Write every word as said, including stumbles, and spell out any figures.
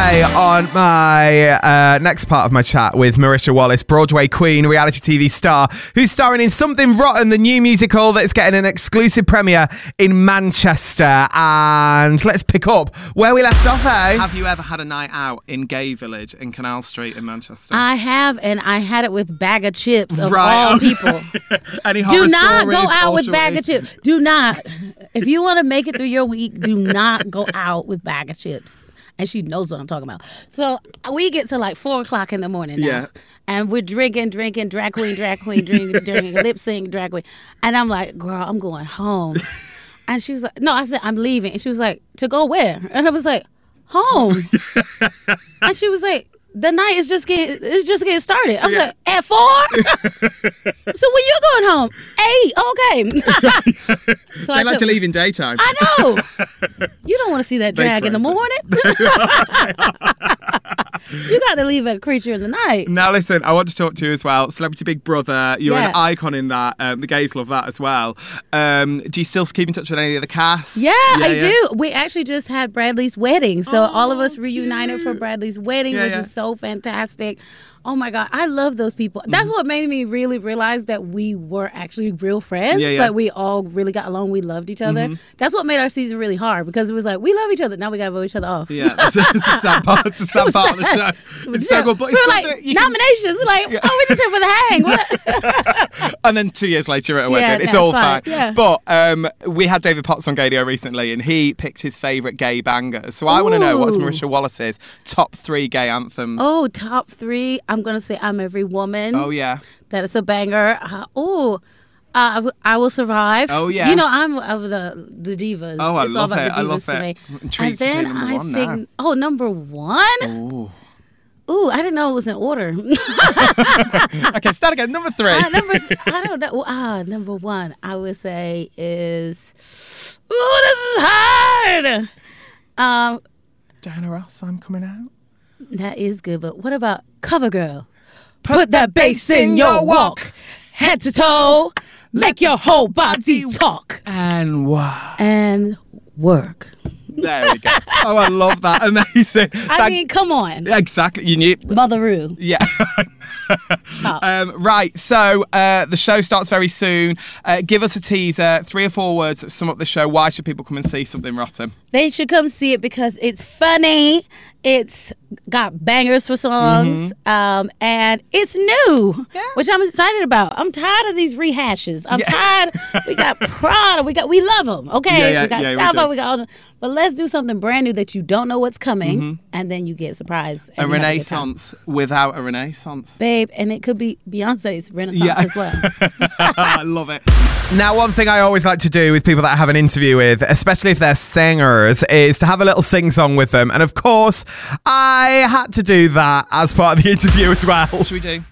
today on my uh, next part of my chat with Marisha Wallace, Broadway queen, reality T V star, who's starring in Something Rotten, the new musical that's getting an exclusive premiere in Manchester. And let's pick up where we left off, eh? Have you ever had a night out in Gay Village in Canal Street in Manchester? I have, and I had it with Bag of Chips of Right, all okay. people. Any horror Do not stories, go out or with should Bag we- of Chips. Do not. If you want to make it through your week, do not go out with Bag of Chips. And she knows what I'm talking about. So we get to like four o'clock in the morning now. Yeah. And we're drinking, drinking, drag queen, drag queen, drinking, drinking, lip sync, drag queen. And I'm like, girl, I'm going home. And she was like, no, I said, I'm leaving. And she was like, to go where? And I was like, home. And she was like, the night is just getting it's just getting started. I was Yeah. like, at four? So when you going home? Eight, okay. So They like took- to leave in daytime. I know. You don't want to see that Big drag in the crazy. morning. You got to leave a creature in the night. Now listen, I want to talk to you as well. Celebrity Big Brother, you're an Yeah. icon in that. Um, the gays love that as well. Um, do you still keep in touch with any of the cast? Yeah, I do. We actually just had Bradley's wedding. So all of us reunited for Bradley's wedding, Yeah, which yeah. is so fantastic. Oh my God, I love those people. That's what made me really realize that we were actually real friends. Yeah, yeah. Like we all really got along. We loved each other. That's what made our season really hard because it was like, we love each other. Now we got to vote each other off. Yeah, it's a, it's a sad part, it's a sad was part of the sad. show. It's so good, but we it's were good like, that you can- nominations. We're like, oh, we just here for the hang. What? and then two years later at a Yeah, wedding. It's that's all fine. fine, yeah. But um, we had David Potts on Gadio recently and he picked his favourite gay bangers. So I want to know what's Ooh. Marisha Wallace's top three gay anthems. Oh, top three. I'm going to say I'm Every Woman. Oh, yeah. That is a banger. Uh, oh, uh, I w- I Will Survive. Oh, yes. You know, I'm of the the divas. Oh, I it's love all about it. the divas I love for it. me. I'm And intrigued to see then number I one think, now. oh, number one? Ooh. Ooh, I didn't know it was in order. Okay, start again. Number three. uh, number, I don't know. Ah, number one, I would say is, ooh, this is hard. Um, Diana Ross, I'm coming out. That is good, but what about CoverGirl? Put that bass in your walk, head to toe, make your whole body talk And wow. and work. There we go. Oh, I love that. Amazing. I Thank- mean, come on, exactly. You knew. Motheroo. Yeah. Tops. um, right. So uh, the show starts very soon. Uh, give us a teaser, three or four words that sum up the show. Why should people come and see Something Rotten? They should come see it because it's funny. It's got bangers for songs, um, and it's new, Yeah. which I'm excited about. I'm tired of these rehashes. I'm Yeah. tired. We got Prada. We got we love them. Okay, Yeah, yeah, we got yeah, we Java. do. We, got all them. But let's do something brand new that you don't know what's coming, and then you get surprised. A and you have good time. renaissance without a renaissance. babe, and it could be Beyonce's renaissance Yeah. as well. I love it. Now, one thing I always like to do with people that I have an interview with, especially if they're singers, is to have a little sing-song with them. And of course, I had to do that as part of the interview as well. What should we do?